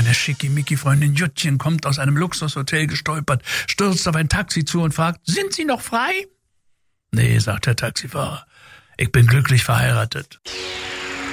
Meine Schickimicki-Freundin Juttchen kommt aus einem Luxushotel gestolpert, stürzt auf ein Taxi zu und fragt, sind Sie noch frei? Nee, sagt der Taxifahrer, ich bin glücklich verheiratet.